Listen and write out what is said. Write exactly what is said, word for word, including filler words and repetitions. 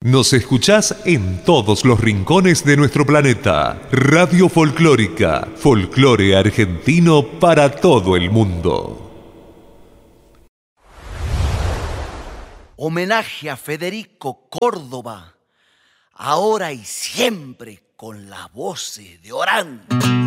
Nos escuchás en todos los rincones de nuestro planeta. Radio Folclórica, folclore argentino para todo el mundo. Homenaje a Federico Córdoba, ahora y siempre con las voces de Orán.